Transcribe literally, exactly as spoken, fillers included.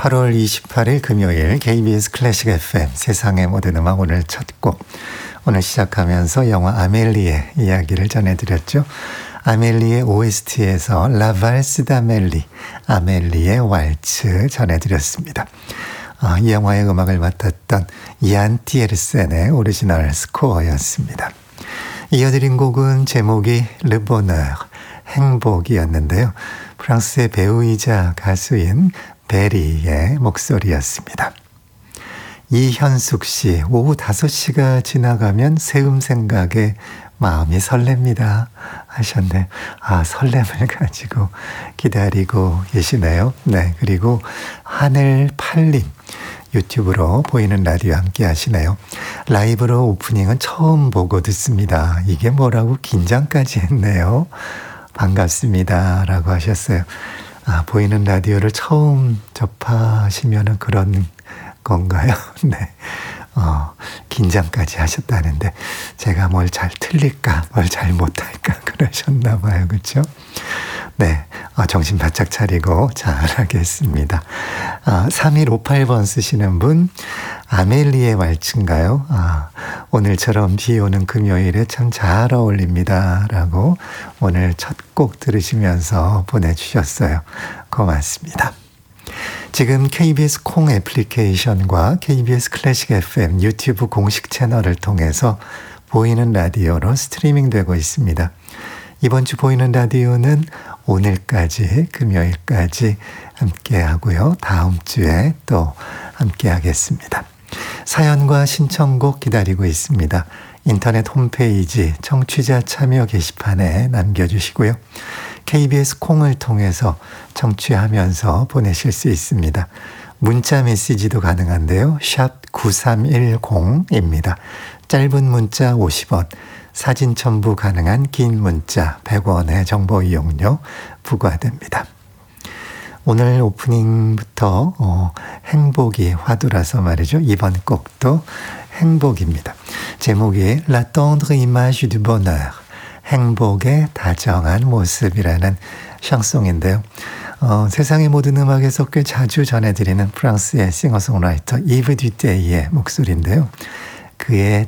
팔월 이십팔일 금요일 케이비에스 클래식 에프엠 세상의 모든 음악 오늘 첫 곡. 오늘 시작하면서 영화 아멜리의 이야기를 전해드렸죠. 아멜리의 오에스티에서 라 발스 다멜리, 아멜리의 왈츠 전해드렸습니다. 아, 이 영화의 음악을 맡았던 이안 티에르센의 오리지널 스코어였습니다. 이어드린 곡은 제목이 르 보너르, 행복이었는데요. 프랑스의 배우이자 가수인 베리의 목소리였습니다. 이현숙 씨, 오후 다섯 시가 지나가면 새음 생각에 마음이 설렙니다 하셨네. 아, 설렘을 가지고 기다리고 계시네요. 네, 그리고 하늘팔님 유튜브로 보이는 라디오 함께 하시네요. 라이브로 오프닝은 처음 보고 듣습니다. 이게 뭐라고 긴장까지 했네요. 반갑습니다 라고 하셨어요. 아, 보이는 라디오를 처음 접하시면 그런 건가요? 네. 어, 긴장까지 하셨다는데 제가 뭘 잘 틀릴까 뭘 잘 못할까 그러셨나 봐요. 그렇죠? 네, 어, 정신 바짝 차리고 잘하겠습니다. 아, 삼일오팔번 쓰시는 분 아멜리의 왈츠인가요? 아, 오늘처럼 비 오는 금요일에 참 잘 어울립니다 라고 오늘 첫 곡 들으시면서 보내주셨어요. 고맙습니다. 지금 케이비에스 콩 애플리케이션과 케이비에스 클래식 에프엠 유튜브 공식 채널을 통해서 보이는 라디오로 스트리밍 되고 있습니다. 이번 주 보이는 라디오는 오늘까지 금요일까지 함께 하고요. 다음 주에 또 함께 하겠습니다. 사연과 신청곡 기다리고 있습니다. 인터넷 홈페이지 청취자 참여 게시판에 남겨주시고요. 케이비에스 콩을 통해서 청취하면서 보내실 수 있습니다. 문자 메시지도 가능한데요. 샵 구삼일공입니다. 짧은 문자 오십 원, 사진 첨부 가능한 긴 문자 백 원의 정보 이용료 부과됩니다. 오늘 오프닝부터 어, 행복이 화두라서 말이죠. 이번 곡도 행복입니다. 제목이 La tendre image du bonheur, 행복의 다정한 모습이라는 샹송인데요. 어, 세상의 모든 음악에서 꽤 자주 전해드리는 프랑스의 싱어송라이터 이브 듀테이의 목소리인데요. 그의